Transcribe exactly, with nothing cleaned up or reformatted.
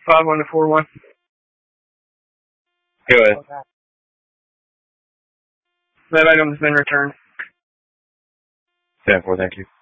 Five one to four one. Go ahead. That item has been returned. Ten four, thank you.